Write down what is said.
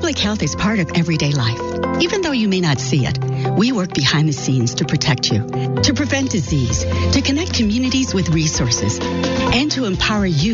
Public health is part of everyday life. Even though you may not see it, we work behind the scenes to protect you, to prevent disease, to connect communities with resources, and to empower you